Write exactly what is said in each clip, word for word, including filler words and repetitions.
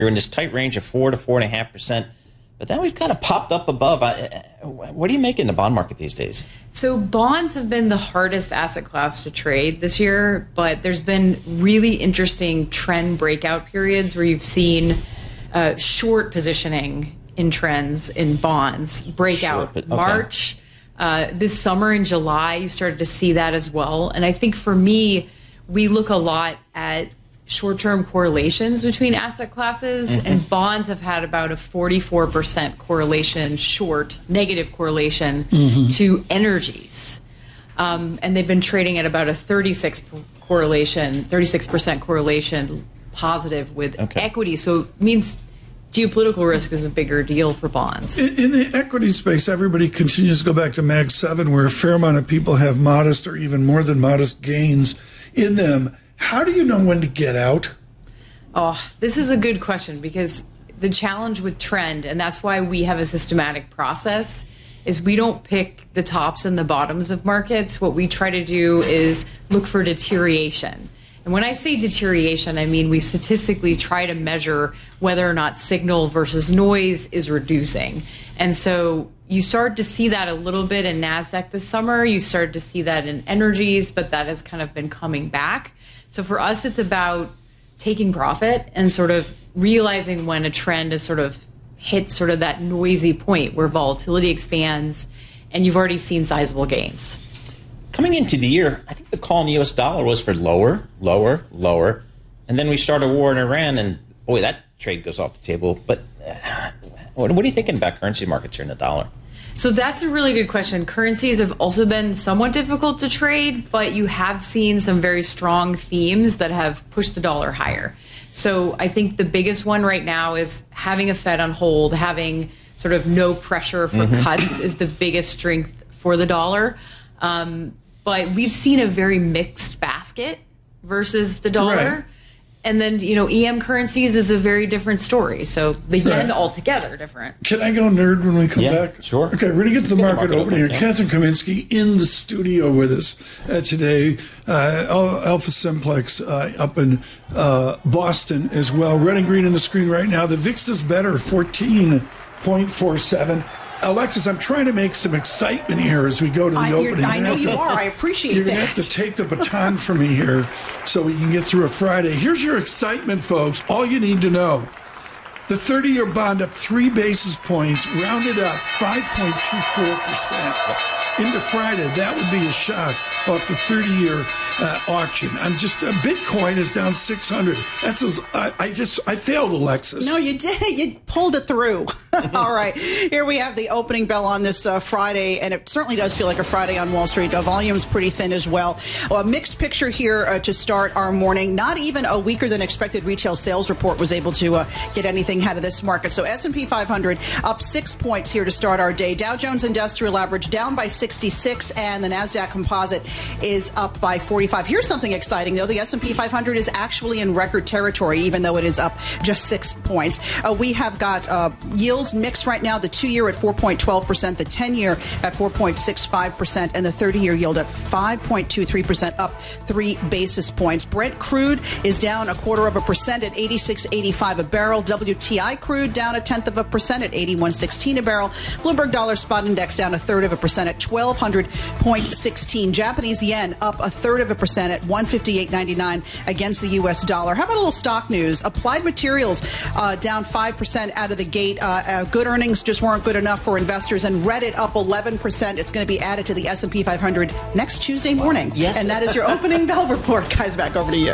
You're in this tight range of four to four and a half percent. But then we've kind of popped up above. What do you make in the bond market these days? So bonds have been the hardest asset class to trade this year, but there's been really interesting trend breakout periods where you've seen uh, short positioning in trends in bonds break out. Sure, okay. March, uh, this summer in July, you started to see that as well. And I think for me, we look a lot at short-term correlations between asset classes, mm-hmm. and bonds have had about a forty-four percent correlation, short, negative correlation mm-hmm. to energies. Um, and they've been trading at about a thirty-six correlation, thirty-six percent correlation positive with okay. equity. So it means geopolitical risk is a bigger deal for bonds. In, in the equity space, everybody continues to go back to Mag seven, where a fair amount of people have modest or even more than modest gains in them. How do you know when to get out? Oh, this is a good question, because the challenge with trend, and that's why we have a systematic process, is we don't pick the tops and the bottoms of markets. What we try to do is look for deterioration. And when I say deterioration, I mean we statistically try to measure whether or not signal versus noise is reducing. And so you started to see that a little bit in NASDAQ this summer. You started to see that in energies, but that has kind of been coming back. So for us, it's about taking profit and sort of realizing when a trend has sort of hit sort of that noisy point where volatility expands and you've already seen sizable gains. Coming into the year, I think the call on the U S dollar was for lower, lower, lower. And then we start a war in Iran, and boy, that trade goes off the table. But uh, what, what are you thinking about currency markets here in the dollar? So that's a really good question. Currencies have also been somewhat difficult to trade, but you have seen some very strong themes that have pushed the dollar higher. So I think the biggest one right now is having a Fed on hold, having sort of no pressure for mm-hmm. cuts is the biggest strength for the dollar. Um, but we've seen a very mixed basket versus the dollar. Right. And then, you know, E M currencies is a very different story. So the yen right. altogether different. Can I go nerd when we come yeah, back? Sure. Okay, we're going to get to the market, the market opening here. Yeah. Catherine Kaminsky in the studio with us uh, today. Uh, Alpha Simplex uh, up in uh, Boston as well. Red and green on the screen right now. The V I X does better, fourteen point four seven. Alexis, I'm trying to make some excitement here as we go to the I, opening. I know you to, are. I appreciate you're that. You're going to have to take the baton from me here so we can get through a Friday. Here's your excitement, folks. All you need to know. The thirty-year bond up three basis points, rounded up five point two four percent. Into Friday, that would be a shock off the thirty-year uh, auction. I'm just, uh, Bitcoin is down six hundred. That's as, I, I just, I failed, Alexis. No, you did. You pulled it through. All right. Here we have the opening bell on this uh, Friday, and it certainly does feel like a Friday on Wall Street. The volume's pretty thin as well. well a mixed picture here uh, to start our morning. Not even a weaker than expected retail sales report was able to uh, get anything out of this market. So S and P five hundred up six points here to start our day. Dow Jones Industrial Average down by sixty-six, and the NASDAQ Composite is up by forty-five. Here's something exciting, though. The S and P five hundred is actually in record territory, even though it is up just six points. Uh, we have got uh, yields mixed right now. The two-year at four point one two percent, the ten-year at four point six five percent, and the thirty-year yield at five point two three percent, up three basis points. Brent crude is down a quarter of a percent at eighty-six eighty-five a barrel. W T I crude down a tenth of a percent at eighty-one sixteen a barrel. Bloomberg Dollar Spot Index down a third of a percent at twelve hundred point one six. Japanese yen up a third of a percent at one fifty-eight ninety-nine against the U S dollar. How about a little stock news? Applied Materials uh, down five percent out of the gate. Uh, uh, good earnings just weren't good enough for investors. And Reddit up eleven percent. It's going to be added to the S and P five hundred next Tuesday morning. Wow. Yes. And that is your opening bell report. Guys, back over to you.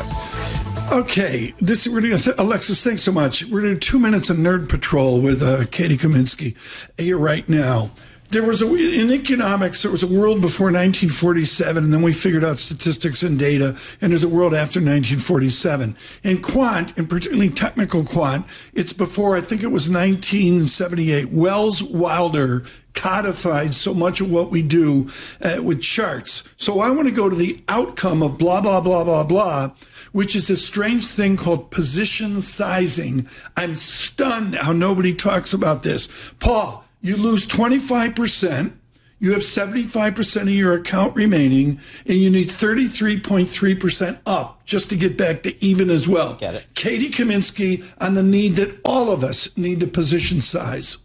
Okay, this we're gonna th- Alexis, thanks so much. We're going to do two minutes of Nerd Patrol with uh, Katie Kaminsky here right now. There was a, in economics, there was a world before nineteen forty-seven, and then we figured out statistics and data, and there's a world after nineteen forty-seven. In quant, and particularly technical quant, it's before, I think it was nineteen seventy-eight. Wells Wilder codified so much of what we do uh, with charts. So I want to go to the outcome of blah, blah, blah, blah, blah, which is a strange thing called position sizing. I'm stunned how nobody talks about this. Paul, you lose twenty-five percent. You have seventy-five percent of your account remaining, and you need thirty-three point three percent up just to get back to even as well. Get it. Katie Kaminsky on the need that all of us need to position size.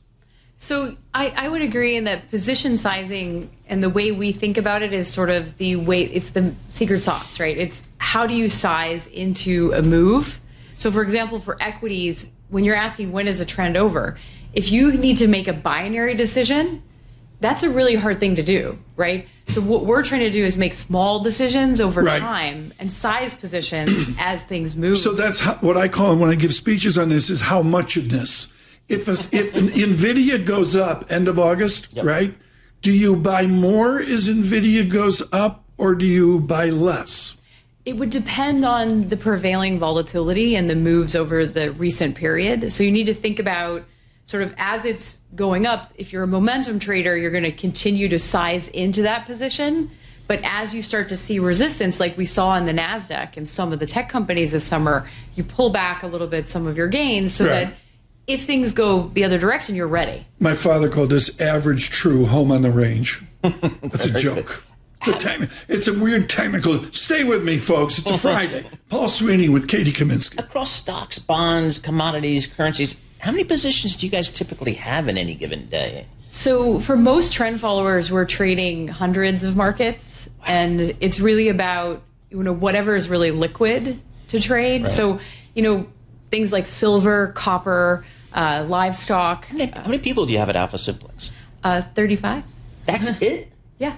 So I, I would agree in that position sizing and the way we think about it is sort of the way, it's the secret sauce, right? It's how do you size into a move? So for example, for equities, when you're asking when is a trend over, if you need to make a binary decision, that's a really hard thing to do, right? So what we're trying to do is make small decisions over Right. time and size positions as things move. So that's how, what I call, when I give speeches on this, is how much of this. If, a, if an NVIDIA goes up end of August, Yep. right, do you buy more as NVIDIA goes up, or do you buy less? It would depend on the prevailing volatility and the moves over the recent period. So you need to think about sort of as it's going up, if you're a momentum trader, you're going to continue to size into that position. But as you start to see resistance, like we saw in the NASDAQ and some of the tech companies this summer, you pull back a little bit some of your gains so Right. that if things go the other direction, you're ready. My father called this average true home on the range. That's a joke. It's a, techni- it's a weird technical. Stay with me, folks. It's a Friday. Paul Sweeney with Katie Kaminsky. Across stocks, bonds, commodities, currencies, how many positions do you guys typically have in any given day? So for most trend followers, we're trading hundreds of markets, and it's really about, you know, whatever is really liquid to trade. Right. So, you know, things like silver, copper, uh, livestock. How many, how many people do you have at Alpha Simplex? Uh, thirty-five. That's it? Yeah.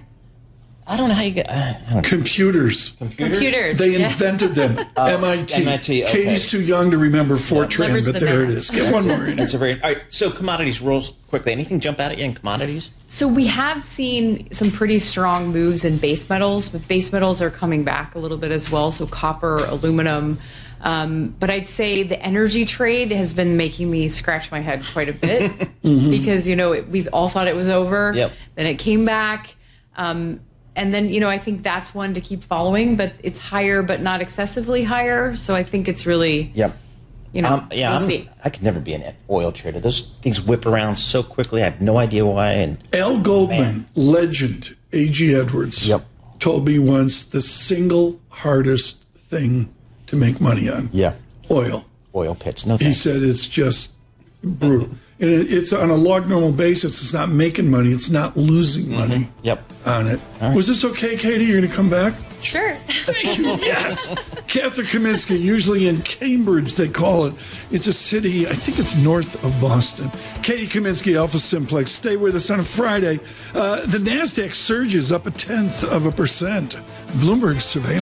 I don't know how you get. Uh, I don't know. Computers. Computers. They yeah. invented them. M I T. M I T, okay. Katie's too young to remember Fortran, leverage but the there it math. is. Get one more in here. That's a very. All right, so commodities rules quickly. Anything jump out at you in commodities? So we have seen some pretty strong moves in base metals, but base metals are coming back a little bit as well. So copper, aluminum. Um, but I'd say the energy trade has been making me scratch my head quite a bit mm-hmm. because, you know, it, we all thought it was over. Yep. Then it came back. Um, and then, you know, I think that's one to keep following, but it's higher, but not excessively higher. So I think it's really, Yep. you know, Um, yeah, we'll I'm- see. I could never be an oil trader. Those things whip around so quickly. I have no idea why. And Al Goldman, Man. legend, A G Edwards, Yep. told me once the single hardest thing to make money on, yeah, oil. oil pits. No He thanks. said it's just brutal. And it, it's on a log normal basis. It's not making money. It's not losing money Yep. on it. Was this okay, Katie? You're going to come back? Sure. Thank you. Yes. Catherine Kaminsky, usually in Cambridge, they call it. It's a city, I think it's north of Boston. Katie Kaminsky, Alpha Simplex. Stay with us on a Friday. Uh, the NASDAQ surges up a tenth of a percent. Bloomberg surveillance.